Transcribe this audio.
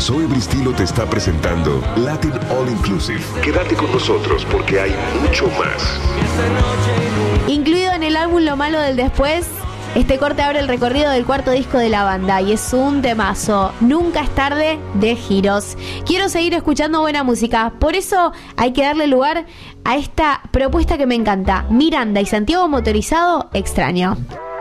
Zoe Bristilo te está presentando Latin All Inclusive. Quédate con nosotros porque hay mucho más. Incluido en el álbum Lo Malo del Después, este corte abre el recorrido del cuarto disco de la banda y es un temazo. Nunca es tarde de Giros. Quiero seguir escuchando buena música, por eso hay que darle lugar a esta propuesta que me encanta. Miranda y Santiago Motorizado, Extraño.